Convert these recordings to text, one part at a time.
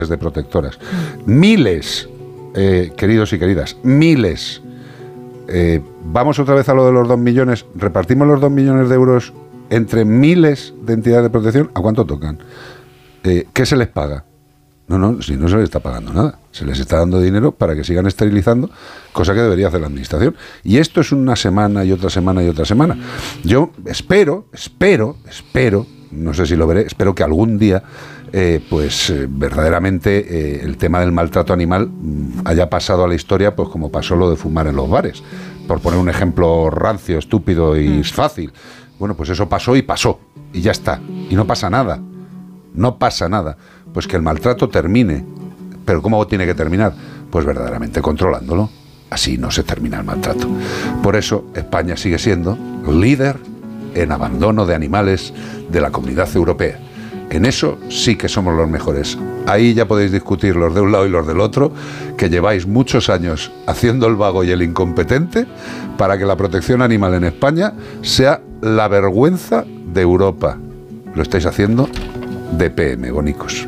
de protectoras. Miles, queridos y queridas, miles. Vamos otra vez a lo de los 2 millones. Repartimos los 2 millones de euros entre miles de entidades de protección. ¿A cuánto tocan? ¿Qué se les paga? No, si no se les está pagando nada. Se les está dando dinero para que sigan esterilizando, cosa que debería hacer la administración. Y esto es una semana y otra semana y otra semana. Yo espero, no sé si lo veré, espero que algún día verdaderamente el tema del maltrato animal haya pasado a la historia, pues como pasó lo de fumar en los bares, por poner un ejemplo rancio, estúpido y fácil. Bueno, pues eso pasó y ya está, y no pasa nada, pues que el maltrato termine. Pero ¿cómo tiene que terminar? Pues verdaderamente controlándolo. Así no se termina el maltrato. Por eso España sigue siendo líder en abandono de animales de la Comunidad Europea. En eso sí que somos los mejores. Ahí ya podéis discutir los de un lado y los del otro, que lleváis muchos años haciendo el vago y el incompetente para que la protección animal en España sea la vergüenza de Europa. Lo estáis haciendo de PM, bonicos.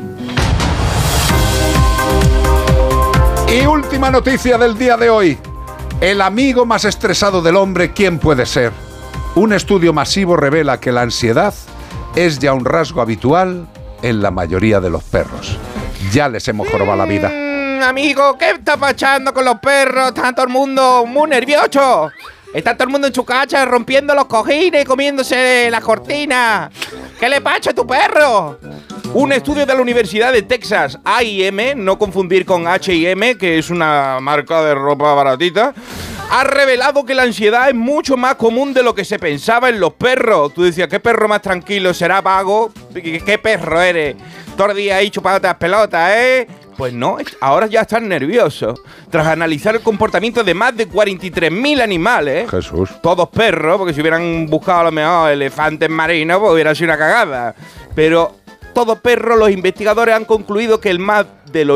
Y última noticia del día de hoy. El amigo más estresado del hombre, ¿quién puede ser? Un estudio masivo revela que la ansiedad es ya un rasgo habitual en la mayoría de los perros. Ya les hemos jorobado la vida. Amigo, ¿qué está pasando con los perros? Está todo el mundo muy nervioso. Está todo el mundo en su casa rompiendo los cojines, comiéndose las cortinas. ¿Qué le pasa a tu perro? Un estudio de la Universidad de Texas, A&M, no confundir con H&M, que es una marca de ropa baratita, ha revelado que la ansiedad es mucho más común de lo que se pensaba en los perros. Tú decías, ¿qué perro más tranquilo? ¿Será vago? ¿Qué perro eres? Todo el día ahí chupándote las pelotas, ¿eh? Pues no, ahora ya están nerviosos. Tras analizar el comportamiento de más de 43.000 animales, Jesús, todos perros, porque si hubieran buscado a lo mejor elefantes marinos, pues hubiera sido una cagada. Pero todos perros, los investigadores han concluido que el más del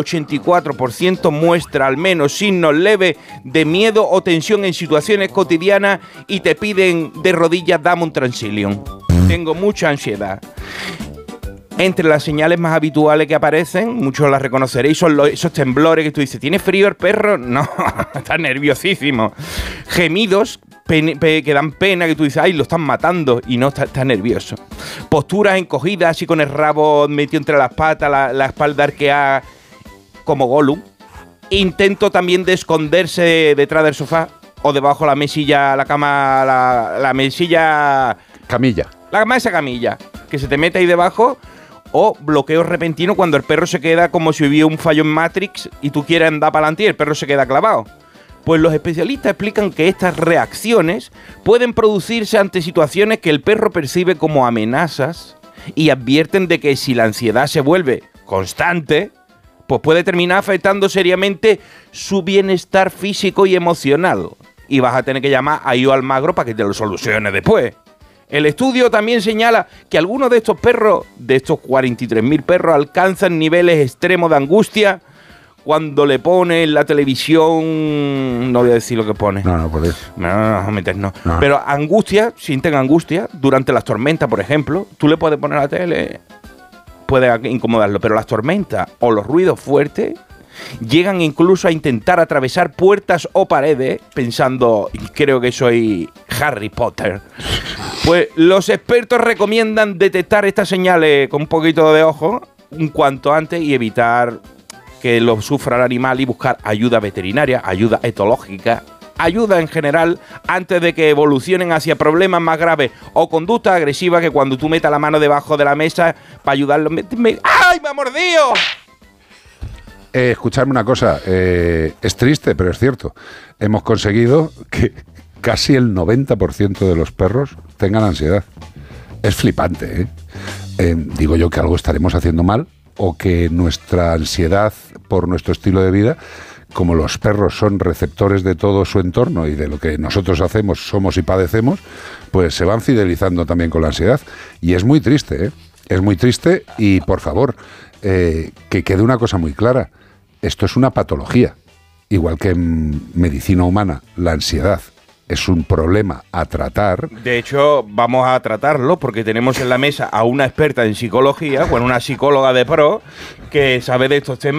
84% muestra al menos signos leves de miedo o tensión en situaciones cotidianas y te piden de rodillas, dame un Transilium. Tengo mucha ansiedad. Entre las señales más habituales que aparecen, muchos las reconoceréis, son esos temblores que tú dices, ¿tiene frío el perro? No, está nerviosísimo. Gemidos que dan pena, que tú dices, ¡ay, lo están matando! Y no, está nervioso. Posturas encogidas, así con el rabo metido entre las patas, la espalda arqueada, como Gollum. Intento también de esconderse detrás del sofá o debajo de la mesilla, la cama, la mesilla... Camilla. La mesa camilla, que se te mete ahí debajo. O bloqueo repentino cuando el perro se queda como si hubiera un fallo en Matrix y tú quieres andar para adelante y el perro se queda clavado. Pues los especialistas explican que estas reacciones pueden producirse ante situaciones que el perro percibe como amenazas y advierten de que si la ansiedad se vuelve constante, pues puede terminar afectando seriamente su bienestar físico y emocional. Y vas a tener que llamar a Io Almagro para que te lo solucione después. El estudio también señala que algunos de estos perros, de estos 43.000 perros, alcanzan niveles extremos de angustia cuando le pone en la televisión... No voy a decir lo que pone. No, por eso. No. Pero sienten angustia durante las tormentas, por ejemplo. Tú le puedes poner la tele, puede incomodarlo, pero las tormentas o los ruidos fuertes llegan incluso a intentar atravesar puertas o paredes pensando, creo que soy Harry Potter. Pues los expertos recomiendan detectar estas señales con un poquito de ojo un cuanto antes y evitar que lo sufra el animal y buscar ayuda veterinaria, ayuda etológica, ayuda en general antes de que evolucionen hacia problemas más graves o conducta agresiva que cuando tú metas la mano debajo de la mesa para ayudarlo. ¡Ay, me ha mordido! Escuchadme una cosa, es triste, pero es cierto. Hemos conseguido que casi el 90% de los perros tengan ansiedad. Es flipante, ¿eh? Digo yo que algo estaremos haciendo mal o que nuestra ansiedad por nuestro estilo de vida, como los perros son receptores de todo su entorno y de lo que nosotros hacemos, somos y padecemos, pues se van fidelizando también con la ansiedad. Y es muy triste, ¿eh? Es muy triste y, por favor, que quede una cosa muy clara. Esto es una patología. Igual que en medicina humana, la ansiedad es un problema a tratar. De hecho, vamos a tratarlo porque tenemos en la mesa a una experta en psicología, bueno, una psicóloga de pro, que sabe de estos temas